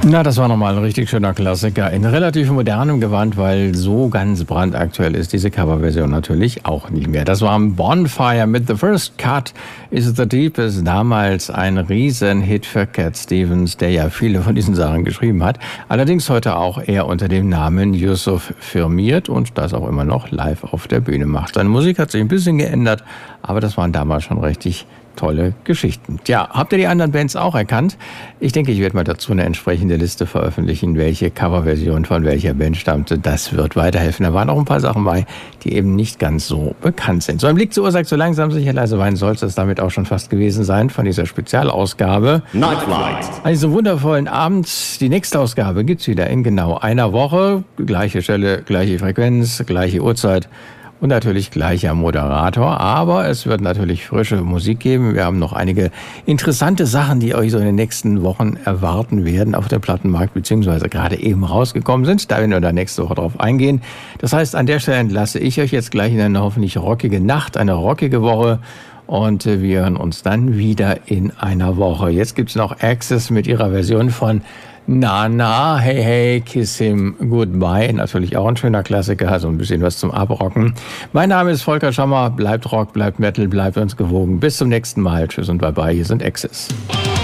Na, das war nochmal ein richtig schöner Klassiker in relativ modernem Gewand, weil so ganz brandaktuell ist diese Coverversion natürlich auch nicht mehr. Das war Bonfire mit The First Cut is the Deepest, damals ein Riesenhit für Cat Stevens, der ja viele von diesen Sachen geschrieben hat. Allerdings heute auch eher unter dem Namen Yusuf firmiert und das auch immer noch live auf der Bühne macht. Seine Musik hat sich ein bisschen geändert, aber das waren damals schon richtig tolle Geschichten. Tja, habt ihr die anderen Bands auch erkannt? Ich denke, ich werde mal dazu eine entsprechende Liste veröffentlichen, welche Coverversion von welcher Band stammte. Das wird weiterhelfen. Da waren auch ein paar Sachen bei, die eben nicht ganz so bekannt sind. So, ein Blick zur Uhr sagt so langsam sicher leise weinen, soll es damit auch schon fast gewesen sein von dieser Spezialausgabe. Nightlight. Also wundervollen Abend. Die nächste Ausgabe gibt's wieder in genau einer Woche. Gleiche Stelle, gleiche Frequenz, gleiche Uhrzeit. Und natürlich gleicher Moderator, aber es wird natürlich frische Musik geben. Wir haben noch einige interessante Sachen, die euch so in den nächsten Wochen erwarten werden auf dem Plattenmarkt, beziehungsweise gerade eben rausgekommen sind. Da werden wir dann nächste Woche drauf eingehen. Das heißt, an der Stelle entlasse ich euch jetzt gleich in eine hoffentlich rockige Nacht, eine rockige Woche. Und wir hören uns dann wieder in einer Woche. Jetzt gibt's noch Access mit ihrer Version von Na Na, Hey Hey, Kiss Him Goodbye. Natürlich auch ein schöner Klassiker, also ein bisschen was zum Abrocken. Mein Name ist Volker Schammer. Bleibt Rock, bleibt Metal, bleibt uns gewogen. Bis zum nächsten Mal. Tschüss und Bye-bye. Hier sind Access.